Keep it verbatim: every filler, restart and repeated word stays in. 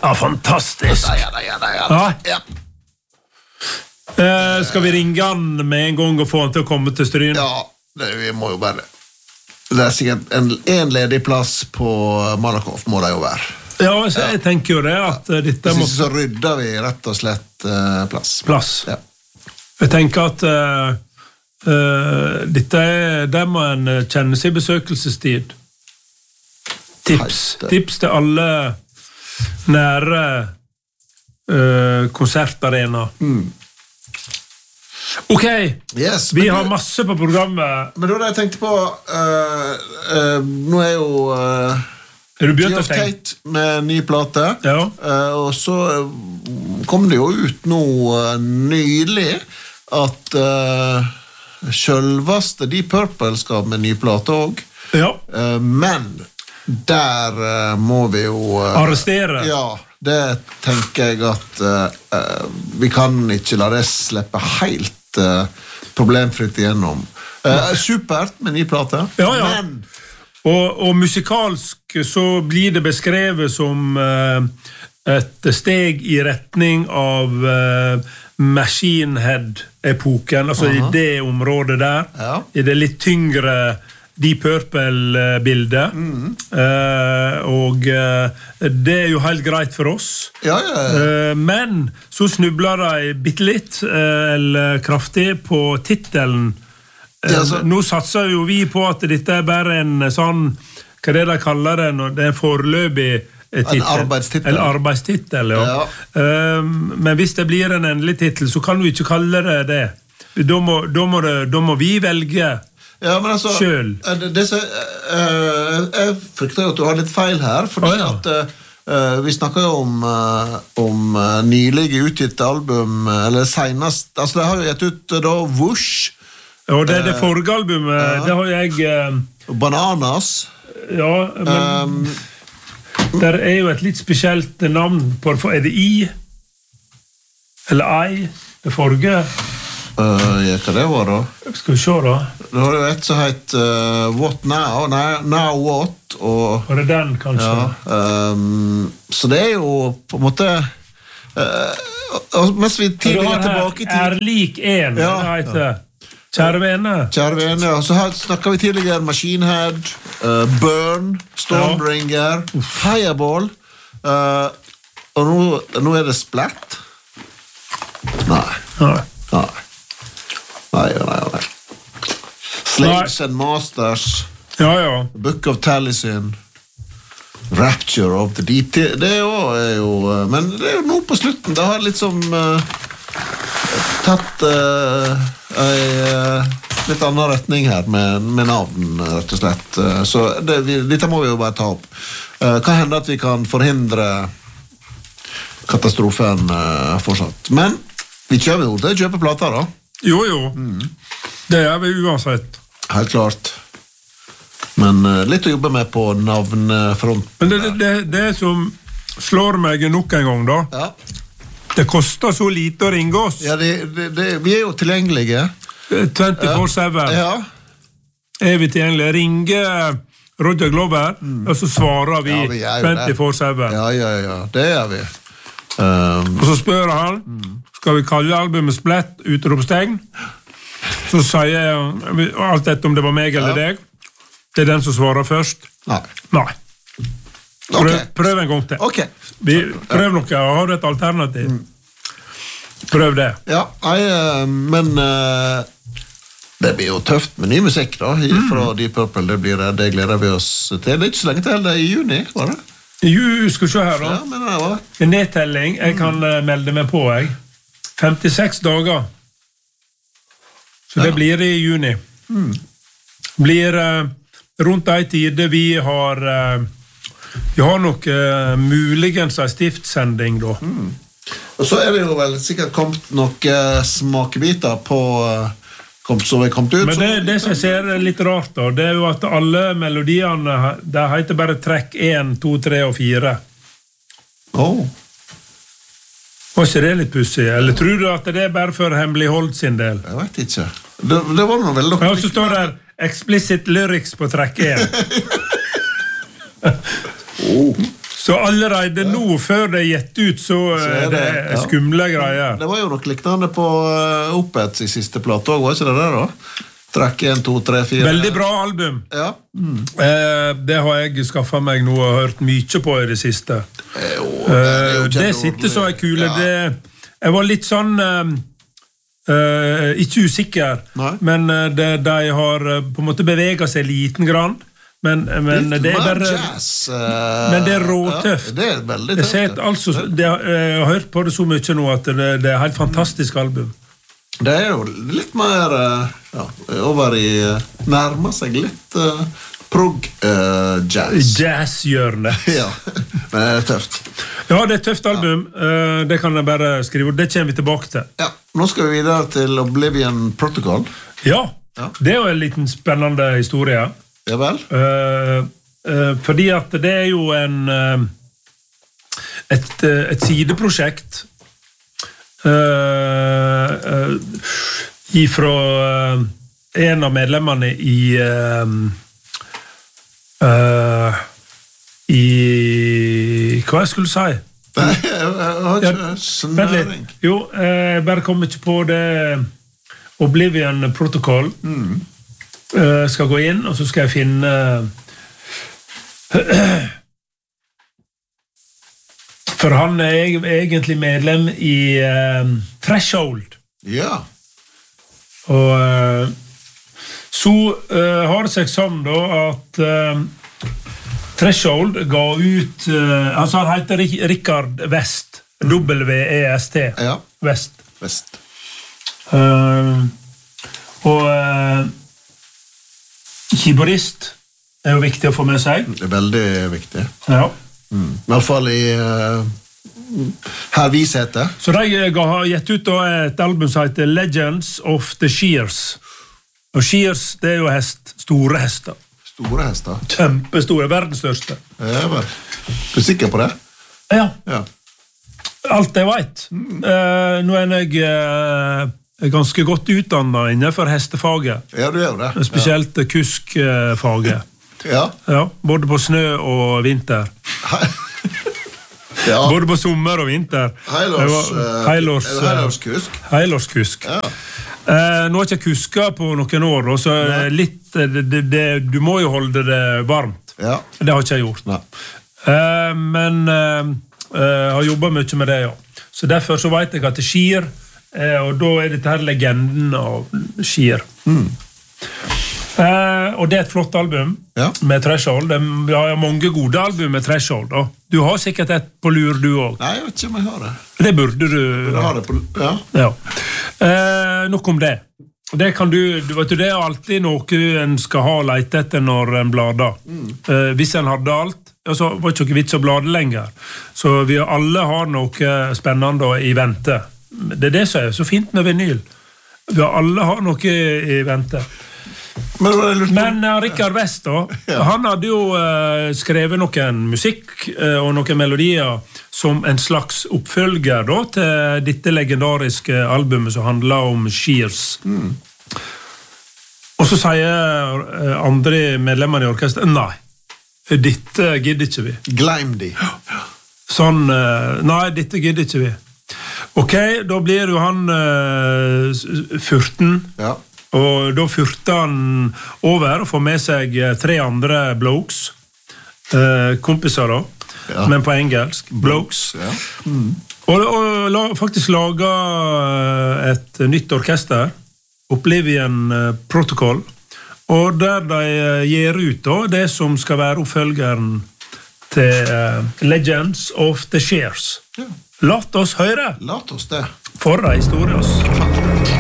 Ja, fantastisk. Ja, ja, ja, ja, ja. Ja. Eh, skal vi ringe han med en gang og få han til å komme til Stryn? Ja, det, vi må jo bare... Det er sikkert en, en ledig plass på Malakoff, må det jo være. Ja, så jeg tenker jo det at dette må... Hvis ikke så rydder vi rett og slett uh, plass. Plass. Ja. Jeg tenker at uh, uh, dette er... Der må en kjenne seg besøkelsestid. Tips. Heite. Tips til alle nære uh, konsertarena. Mm. Ok, yes, vi du, har masse på programmet. Men da det jeg tenkte på, uh, uh, nå er jo uh, Er du begynt å Geoff tenke? Tate med ny plate, Ja. uh, og så kom det jo ut nå uh, nylig at uh, selveste Deep Purple skal med ny plate også. Ja. Uh, men der uh, må vi jo uh, Arrestere. Ja, det tenker jeg at uh, uh, vi kan ikke la det slippe helt uh, problemfritt igjennom. Uh, supert med ny plate, Ja, ja. men Og, og musikalsk så blir det beskrevet som uh, et steg i retning av uh, Machine Head-epoken, altså Aha. i det området der, Ja. i det litt tyngre Deep Purple-bildet, mm. uh, og uh, det er jo helt greit for oss. ja, ja, ja. Uh, men så snubler de bitte litt, uh, eller kraftig, på titelen. Uh, Ja, så- nå satser jo vi på at dette er bare en sånn, hva er det de kaller det, når det er en foreløpig eh, titel. En arbeidstitel. En arbeidstitel, ja. Ja. Uh, men hvis det blir en endelig titel, så kan du ikke kalle det det. Da må, da må, det, da må vi velge. Ja, men altså, Selv. eh, det, det, som- eh, jeg frykter jo at du har litt feil her, fordi Å, ja. at eh, vi snakker jo om, eh, om eh, nylige utgitte album, eh, eller senest, altså det har jo gitt ut eh, da Whoosh, Og det er det forrige albumet, ja. det har jeg... Uh, Bananas, ja, men... um, Der er jo et litt spesielt navn på det. Er det I? Eller I? Det forrige? uh, ja, hva det var da? Skal vi se da. Det har jo et som heter eh, What Now, nei, Now What, og Var det den, kanskje? ja, um, så det er jo på en måte uh, og mens vi Du tidligere har her tilbake til Er lik en, Ja. det heter. Kjære vene. Kjære venner, ja. Så her snakker vi tidligere Machine Head, uh, Burn, Stormbringer, Fireball, uh, og nå, nå er det Splat. Nei, Nei. nei, nei, nei, nei. Slaves and Masters, Ja, ja. Book of Taliesin, Rapture of the Deep. Det det er jo, er jo uh, men det er jo nå på slutten, det har litt som uh, tatt uh, ei uh, litt annen retning her med, med navn, rett og slett. Uh, så det, vi, dette må vi jo bare ta opp. Uh, kan hende at vi kan forhindre katastrofen uh, fortsatt. Men vi kjøper jo til å kjøpe plater da. Jo, jo. Det gjør vi uansett. Helt klart. Men uh, litt å jobbe med på navnfronten. Men det, det, det, det som slår meg nok en gang, da, Ja, det koster så lite å ringe oss. ja det, det, det, vi er jo tilgjengelige. twenty-four seven. Ja, Er vi tilgjengelige? Ringe Roger Glover, og så svarer vi, Ja, vi er jo det. twenty-four seven. ja, ja, ja, det gjør vi. Um, Og så spør han, skal vi kalle albumet Splatt, utropstegn? Så sier jeg alt dette om det var meg eller Ja. deg. Det er den som svarer først. nei. Nei. Prøv, Ok. prøv en gang til. Ok. Vi, prøv noe, har du et alternativ? Prøv det. Ja, nei, eh, men eh, det blir jo tøft med ny musikk da, i- fra Deep Purple. Det, blir, det gleder vi oss til. Det er ikke så lenge til, det er i juni, var det? Jo, skal vi se her da. Ja, men det var En nedtelling, jeg kan eh, melde meg på, jeg. femtiseks dager. Så det Ja. blir i juni. Blir eh, rundt de tider vi har eh, vi har nok eh, muligens en stiftsending da. Og så er det jo vel sikkert kommet noen smakebiter på eh, kom, som er kommet ut. Men det, det som jeg ser er litt rart da, det er jo at alle melodiene, det heter bare trekk one, two, three og four. oh. Var ikke det litt pussig? Eller tror du at det er bare for hemmelighold sin del? Jeg vet ikke. Det, det var noe vel Ja, så står det explicit lyrics på trekk one. oh. Så allerede nå, før det er gitt ut, så, så er det, det ja. Skumle greier. Det var jo noe lignende på uh, Opeth i siste plate også, var ikke det der da? Trekk en, to, tre, fire. Veldig bra album. Ja. Mm. Eh, det har jeg skaffet meg nå og hørt mye på i det siste. Eh, jo, det, er jo det sitter så er kule. Ja. Det, jeg var litt sånn... Uh, uh, ikke usikker, Nei. Men uh, det, de har uh, på en måte beveget seg liten grann. Men, men det er bare jazz, uh, men det er råtøft. Ja, det er veldig tøft. Jeg, altså, det, jeg har hørt på det så mye nå at det, det er et helt fantastisk album. Det er jo litt mer ja, over i nærmer seg litt uh, prog uh, jazz. Jazz-hjørne. Ja, men det er tøft. Ja, det er et tøft album. Ja. Uh, det kan jeg bare skrive. Det kommer vi tilbake til. Ja, nå skal vi videre til Oblivion Protocol. Ja, ja. Det er jo en liten spennende historie. Ja vel? Uh, uh, fordi at det er jo en uh, et, uh, et sideprosjekt uh, uh, ifra uh, en av medlemmene i uh, uh, i hva jeg skulle si? Nei, jeg har ikke snøring. Jo, jeg bare kom ikke på det Oblivion Protocol. Mm. Uh, skal gå inn, og så skal jeg finne for han er egentlig medlem i uh, Threshold. Ja. Og uh, så uh, har det seg sånn da at uh, Threshold ga ut uh, altså han heter Richard West, W E S T. Ja. West. West. Uh, og uh, keyboardist er jo viktig å få med seg. Det er veldig viktig. Ja. Mm. I hvert fall i uh, her vi setter. Så de har gitt ut et album som heter Legends of the Shears. Og Shears, det er jo hest. Store hester. Store hester? Kjempestore, verdens største. Ja, vel. Er du sikker på det? Ja. Ja. Alt jeg vet. Mm. Uh, nå er jeg... Uh, er ganske godt utdannet innenfor hestefaget. Ja, du er jo det. Spesielt ja. Kuskfaget. Ja. Ja. Både på snø og vinter. Ja. Både på sommer og vinter. Heilårs, heilårs, heilårskusk. Heilårskusk. Ja. Eh, nå har jeg ikke kusket på noen år, og så litt, det, det, det, du må jo holde det varmt. Ja. Det har ikke jeg gjort. Eh, men eh, jeg har jobbet mye med det, ja. Så derfor så vet jeg at det skir, Eh, og da er dette her legenden av Shear. Mm. Eh, og det er et flott album ja. Med Threshold. Vi har mange gode album med Threshold. Da. Du har sikkert et på lur, du også. Nei, jeg vet ikke om jeg har det. Det burde du. Jeg har det på, ja. Ja. Eh, nok om det. Det kan du, du vet, det er alltid noe en skal ha leit etter når en blader. Mm. Eh, hvis en hadde alt, så var det ikke vits å blade lenger. Så vi alle har noe spennende i vente. Det er det som er så fint med vinyl. Vi har alle har noe i vente. Men, Men uh, Richard West da, ja. Han hadde jo uh, skrevet noen musikk uh, og noen melodier som en slags oppfølger da, til dette legendariske albumet som handler om Shears. Mm. Og så sier uh, andre medlemmer i orkestret, nei, dette gidder ikke vi. Gleim de. Sånn, uh, nei, dette gidder ikke vi. Ok, da blir jo han uh, fjorten, ja. Og da fyrte han over og får med seg tre andre blokes, uh, kompiser da, ja. Men på engelsk, blokes. Ja. Mm. Og, og la, faktisk laga et nytt orkester, Oblivion Protocol, og der de gir ut da, det som skal være oppfølgeren til uh, Legends of the Shears. Ja. Låt oss høre. Låt oss det. For en historie, altså.